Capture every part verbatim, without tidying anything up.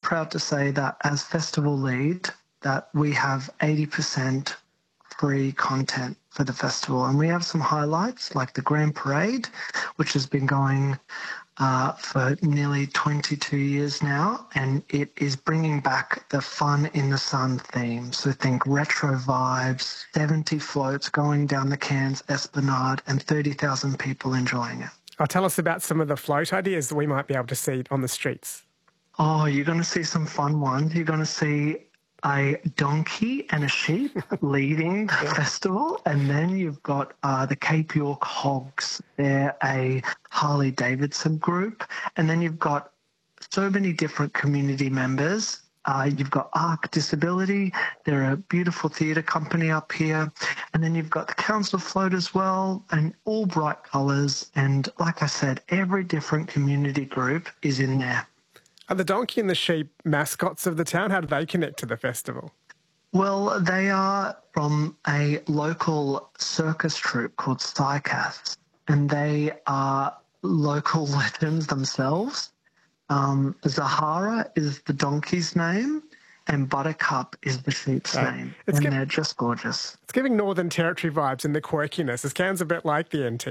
proud to say that as festival lead, that we have eighty percent free content for the festival. And we have some highlights like the Grand Parade, which has been going uh, for nearly twenty-two years now, and it is bringing back the Fun in the Sun theme. So think retro vibes, seventy floats going down the Cairns Esplanade, and thirty thousand people enjoying it. Oh, tell us about some of the float ideas that we might be able to see on the streets. Oh, you're going to see some fun ones. You're going to see a donkey and a sheep leading the festival, and then you've got uh, the Cape York Hogs. They're a Harley Davidson group, and then you've got so many different community members. Uh, you've got Arc Disability. They're a beautiful theatre company up here, and then you've got the Council Float as well, and all bright colours. And like I said, every different community group is in there. Are the donkey and the sheep mascots of the town? How do they connect to the festival? Well, they are from a local circus troupe called Psycast, and they are local legends themselves. Um, Zahara is the donkey's name, and Buttercup is the sheep's oh, name, and gi- they're just gorgeous. It's giving Northern Territory vibes and the quirkiness. Is Cairns a bit like the N T?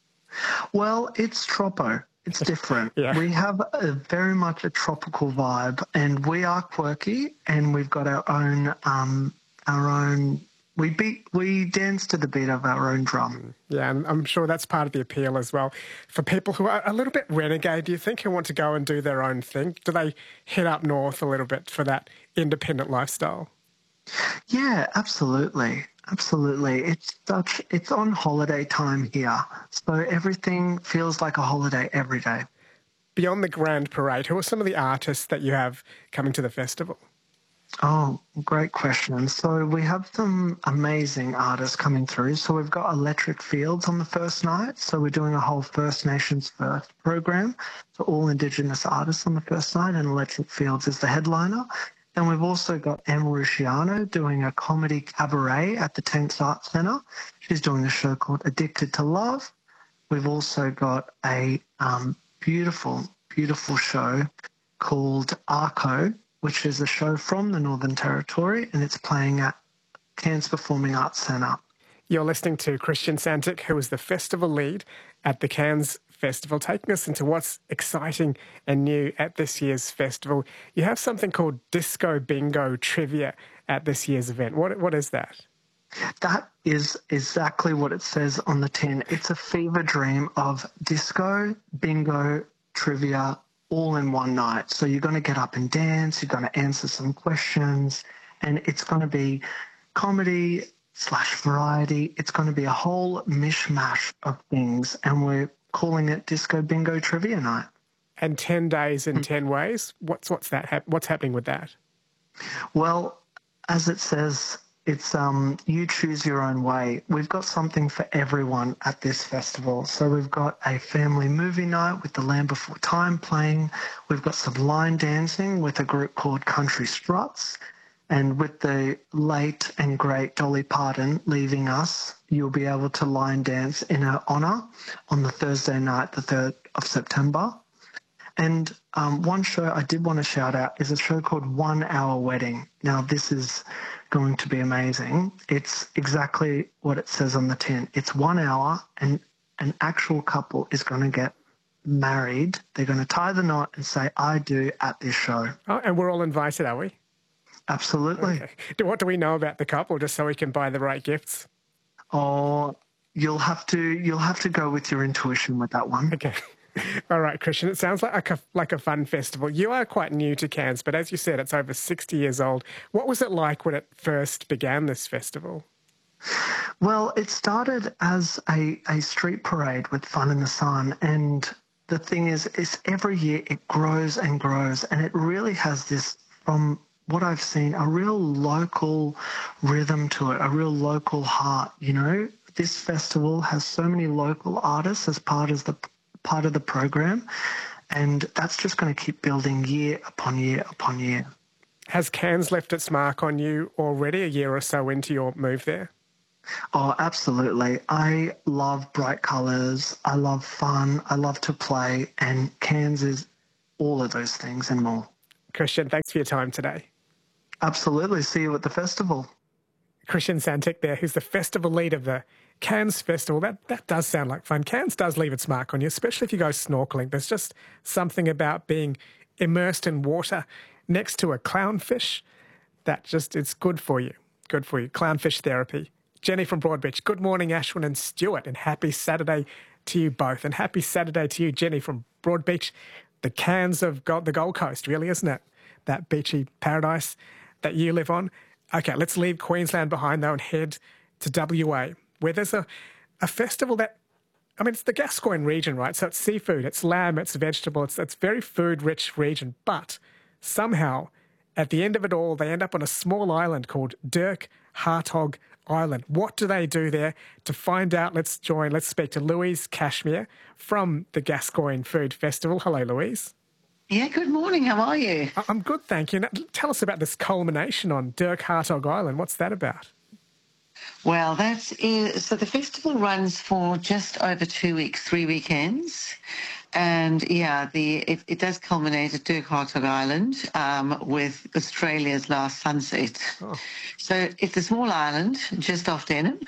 Well, it's Tropo. It's different. Yeah. We have a very much a tropical vibe, and we are quirky, and we've got our own, um, our own. We beat, we dance to the beat of our own drum. Yeah, and I'm sure that's part of the appeal as well. For people who are a little bit renegade, do you think, who want to go and do their own thing, do they head up north a little bit for that independent lifestyle? Yeah, absolutely. Absolutely. It's such, it's on holiday time here. So everything feels like a holiday every day. Beyond the Grand Parade, who are some of the artists that you have coming to the festival? Oh, great question. So we have some amazing artists coming through. So we've got Electric Fields on the first night. So we're doing a whole First Nations First program. So all Indigenous artists on the first night, and Electric Fields is the headliner. And we've also got Emma Rusciano doing a comedy cabaret at the Tanks Arts Centre. She's doing a show called Addicted to Love. We've also got a um, beautiful, beautiful show called Arco, which is a show from the Northern Territory, and it's playing at Cairns Performing Arts Centre. You're listening to Christian Santic, who is the festival lead at the Cairns Festival, taking us into what's exciting and new at this year's festival. You have something called Disco Bingo Trivia at this year's event. What What is that? That is exactly what it says on the tin. It's a fever dream of disco, bingo, trivia, all in one night. So you're going to get up and dance, you're going to answer some questions, and it's going to be comedy slash variety. It's going to be a whole mishmash of things, and we're calling it Disco Bingo Trivia Night. And ten days in ten ways? What's what's that? Hap- what's happening with that? Well, as it says, it's um, you choose your own way. We've got something for everyone at this festival. So we've got a family movie night with The Land Before Time playing. We've got some line dancing with a group called Country Struts. And with the late and great Dolly Parton leaving us, you'll be able to line dance in her honour on the Thursday night, the third of September. And um, one show I did want to shout out is a show called One Hour Wedding. Now, this is going to be amazing. It's exactly what it says on the tin. It's one hour, and an actual couple is going to get married. They're going to tie the knot and say, I do, at this show. Oh, and we're all invited, are we? Absolutely. Okay. What do we know about the couple, just so we can buy the right gifts? Oh, you'll have to you'll have to go with your intuition with that one. Okay. All right, Christian. It sounds like a, like a fun festival. You are quite new to Cairns, but as you said, it's over sixty years old. What was it like when it first began, this festival? Well, it started as a, a street parade with Fun in the Sun, and the thing is, is every year it grows and grows, and it really has this, from what I've seen, a real local rhythm to it, a real local heart, you know. This festival has so many local artists as part of the part of the program, and that's just going to keep building year upon year upon year. Has Cairns left its mark on you already, a year or so into your move there? Oh, absolutely. I love bright colours, I love fun, I love to play, and Cairns is all of those things and more. Christian, thanks for your time today. Absolutely. See you at the festival. Christian Santic there, who's the festival lead of the Cairns Festival. That that does sound like fun. Cairns does leave its mark on you, especially if you go snorkeling. There's just something about being immersed in water next to a clownfish that just, it's good for you. Good for you. Clownfish therapy. Jenny from Broadbeach. Good morning, Ashwin and Stuart, and happy Saturday to you both. And happy Saturday to you, Jenny from Broadbeach. The Cairns of Gold, the Gold Coast, really, isn't it? That beachy paradise that you live on. Okay, let's leave Queensland behind, though, and head to W A, where there's a, a festival that, I mean, it's the Gascoyne region, right? So it's seafood, it's lamb, it's vegetable, it's it's very food-rich region. But somehow, at the end of it all, they end up on a small island called Dirk Hartog Island. What do they do there? To find out, let's join, let's speak to Louise Cashmere from the Gascoyne Food Festival. Hello, Louise. Yeah, good morning. How are you? I'm good, thank you. Now, tell us about this culmination on Dirk Hartog Island. What's that about? Well, that's is, so the festival runs for just over two weeks, three weekends. And yeah, the it, it does culminate at Dirk Hartog Island um, with Australia's last sunset. Oh. So it's a small island just off Denham.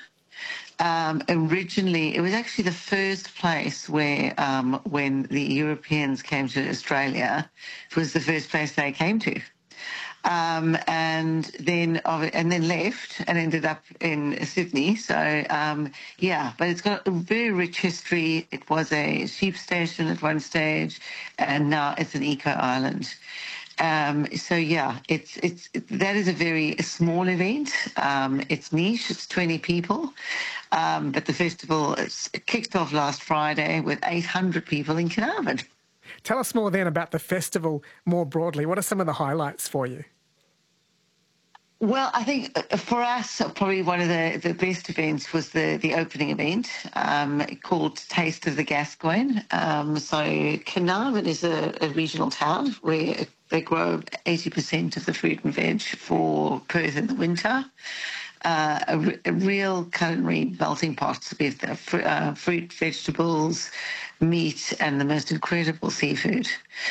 Um, originally, it was actually the first place where, um, when the Europeans came to Australia, it was the first place they came to. Um, and then and then left and ended up in Sydney. So, um, yeah, but it's got a very rich history. It was a sheep station at one stage, and now it's an eco-island. Um, so yeah, it's it's it, that is a very small event. Um, it's niche. It's twenty people, um, but the festival is, it kicked off last Friday with eight hundred people in Carnarvon. Tell us more then about the festival more broadly. What are some of the highlights for you? Well, I think for us, probably one of the, the best events was the, the opening event um, called Taste of the Gascoyne. Um, so Carnarvon is a, a regional town where they grow eighty percent of the fruit and veg for Perth in the winter. Uh, a, a real culinary melting pot with uh, fr- uh, fruit, vegetables, meat, and the most incredible seafood.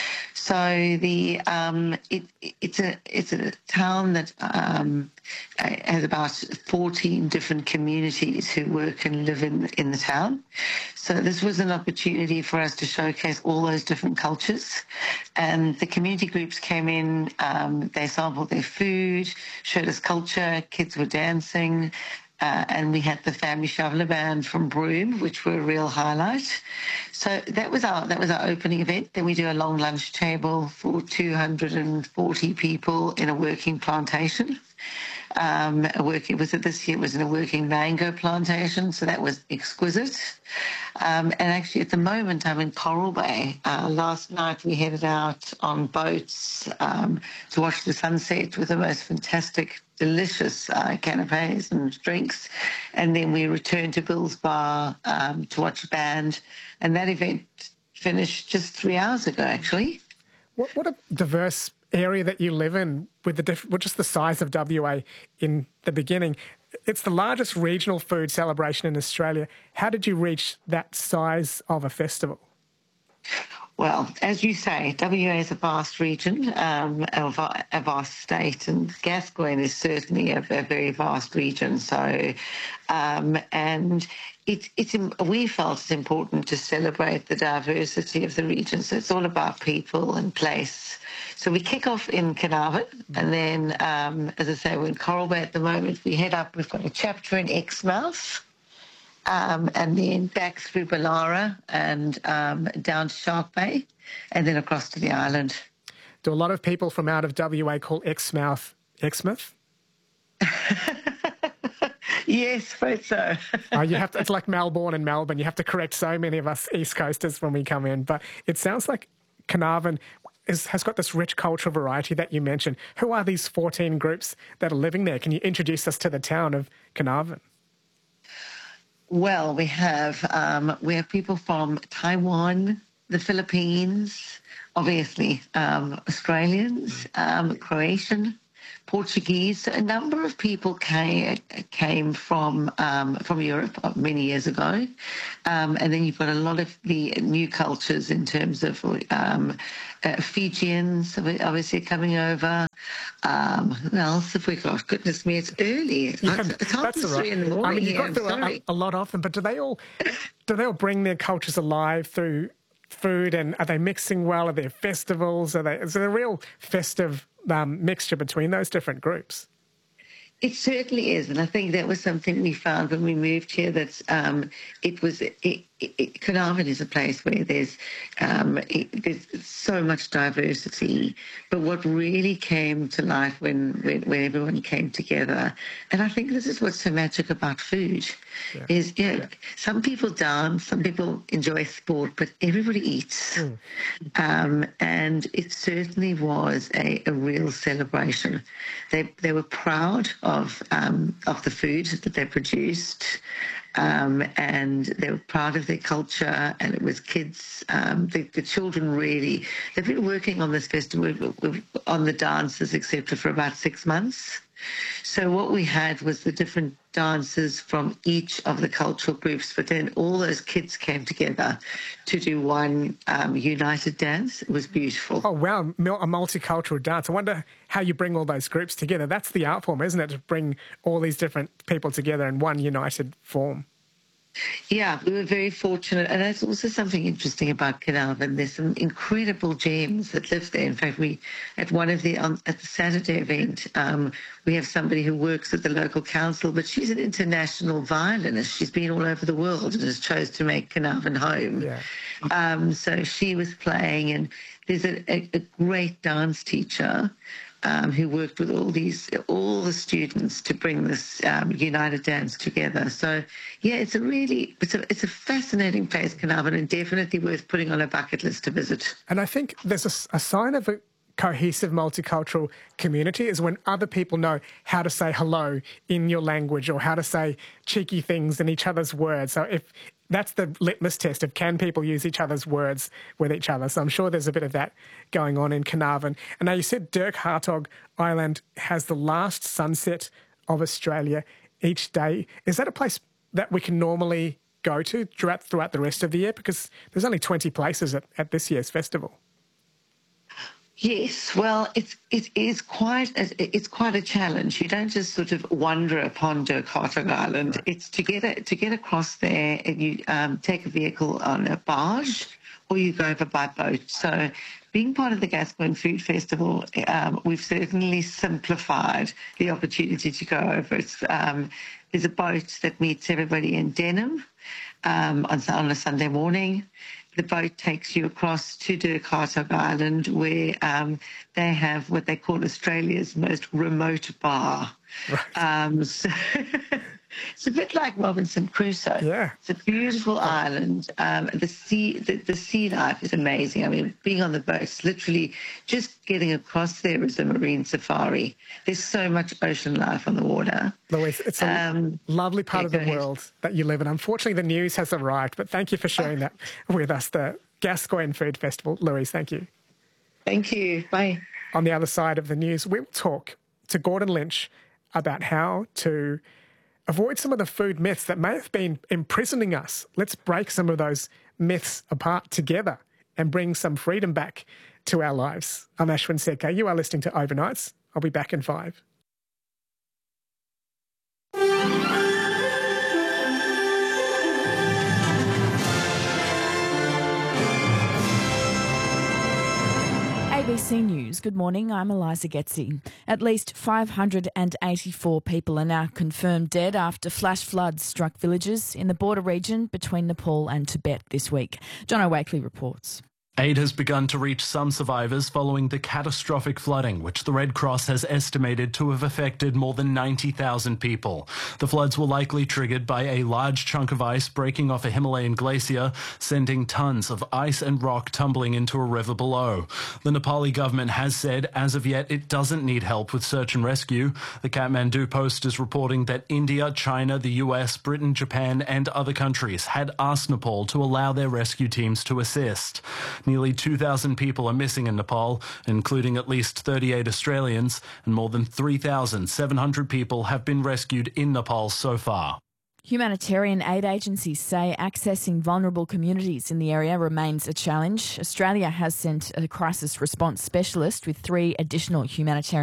So the um, it, it's a it's a town that um, has about fourteen different communities who work and live in in the town. So this was an opportunity for us to showcase all those different cultures, and the community groups came in. Um, they sampled their food, showed us culture. Kids were dancing. Uh, and we had the family shoveler band from Broome, which were a real highlight. So that was our that was our opening event. Then we do a long lunch table for two hundred forty people in a working plantation. Um, a working was it this year was in a working mango plantation, so that was exquisite. Um, and actually, at the moment, I'm in Coral Bay. Uh, last night, we headed out on boats um, to watch the sunset with the most fantastic, delicious uh, canapes and drinks. And then we returned to Bill's Bar um, to watch a band. And that event finished just three hours ago, actually. What, what a diverse area that you live in with the diff- with just the size of W A in the beginning. It's the largest regional food celebration in Australia. How did you reach that size of a festival? Well, as you say, W A is a vast region, um, a, a vast state, and Gascoyne is certainly a, a very vast region. So, um, and it, it's we felt it's important to celebrate the diversity of the region. So it's all about people and place. So we kick off in Carnarvon, and then, um, as I say, we're in Coral Bay at the moment. We head up. We've got a chapter in Exmouth. Um, and then back through Ballara and um, down to Shark Bay, and then across to the island. Do a lot of people from out of W A call Exmouth Exmouth? Yes, afraid so. uh, you have to, it's like Melbourne and Melbourne. You have to correct so many of us East Coasters when we come in. But it sounds like Carnarvon is, has got this rich cultural variety that you mentioned. Who are these fourteen groups that are living there? Can you introduce us to the town of Carnarvon? Well, we have um, we have people from Taiwan, the Philippines, obviously um, Australians, um, Croatian Portuguese. So a number of people came came from um, from Europe many years ago, um, and then you've got a lot of the new cultures in terms of um, uh, Fijians obviously coming over. Um, who else have we got? Goodness me, it's early. Yeah, it's half that's past all three right. in the morning. I mean, you've here. got through a, a lot of them, but do they all do they all bring their cultures alive through food? And are they mixing well? Are there festivals? Are they? Is there a real festive um, mixture between those different groups? It certainly is, and I think that was something we found when we moved here. That um, it was it, it, it, Carnarvon is a place where there's um, it, there's so much diversity. But what really came to life when, when when everyone came together, and I think this is what's so magic about food, yeah. is you know, yeah. some people dance, some people enjoy sport, but everybody eats, mm. um, and it certainly was a, a real celebration. They they were proud of um, of the food that they produced, um, and they were proud of their culture. And it was kids, um, the, the children really. They've been working on this festival, on the dances, et cetera, for about six months. So what we had was the different dances from each of the cultural groups, but then all those kids came together to do one um, united dance. It was beautiful. Oh, wow, a multicultural dance. I wonder how you bring all those groups together. That's the art form, isn't it, to bring all these different people together in one united form? Yeah, we were very fortunate, and that's also something interesting about Carnarvon. There's some incredible gems that live there. In fact, we at one of the um, at the Saturday event, um, we have somebody who works at the local council, but she's an international violinist. She's been all over the world and has chose to make Carnarvon home. Yeah. Um, so she was playing, and there's a, a, a great dance teacher. Um, who worked with all these, all the students to bring this um, united dance together. So, yeah, it's a really, it's a, it's a fascinating place, Carnarvon, and definitely worth putting on a bucket list to visit. And I think there's a, a sign of a cohesive multicultural community is when other people know how to say hello in your language or how to say cheeky things in each other's words. So if that's the litmus test of can people use each other's words with each other. So I'm sure there's a bit of that going on in Carnarvon. And now you said Dirk Hartog Island has the last sunset of Australia each day. Is that a place that we can normally go to throughout, throughout the rest of the year? Because there's only twenty places at, at this year's festival. Yes, well, it's it is quite a, it's quite a challenge. You don't just sort of wander upon Dirk Hartog Island. Right. It's to get a, to get across there. And you um, take a vehicle on a barge, or you go over by boat. So, being part of the Gascoyne Food Festival, um, we've certainly simplified the opportunity to go over. It's, um, there's a boat that meets everybody in Denham um, on, on a Sunday morning. The boat takes you across to Dirk Hartog Island, where um, they have what they call Australia's most remote bar. Right. Um, so it's a bit like Robinson Crusoe. Yeah. It's a beautiful island. Um, the sea, the, the sea life is amazing. I mean, being on the boats, literally just getting across there is a marine safari. There's so much ocean life on the water. Louise, it's a um, lovely part yeah, of the world that you live in. Unfortunately, the news has arrived, but thank you for sharing that with us. The Gascoyne Food Festival. Louise, thank you. Thank you. Bye. On the other side of the news, we'll talk to Gordon Lynch about how to avoid some of the food myths that may have been imprisoning us. Let's break some of those myths apart together and bring some freedom back to our lives. I'm Ashwin Sedkar. You are listening to Overnights. I'll be back in five. A B C News. Good morning. I'm Eliza Getzi. At least five hundred eighty-four people are now confirmed dead after flash floods struck villages in the border region between Nepal and Tibet this week. John O'Wakely reports. Aid has begun to reach some survivors following the catastrophic flooding, which the Red Cross has estimated to have affected more than ninety thousand people. The floods were likely triggered by a large chunk of ice breaking off a Himalayan glacier, sending tons of ice and rock tumbling into a river below. The Nepali government has said, as of yet, it doesn't need help with search and rescue. The Kathmandu Post is reporting that India, China, the U S, Britain, Japan and other countries had asked Nepal to allow their rescue teams to assist. Nearly two thousand people are missing in Nepal, including at least thirty-eight Australians, and more than three thousand seven hundred people have been rescued in Nepal so far. Humanitarian aid agencies say accessing vulnerable communities in the area remains a challenge. Australia has sent a crisis response specialist with three additional humanitarian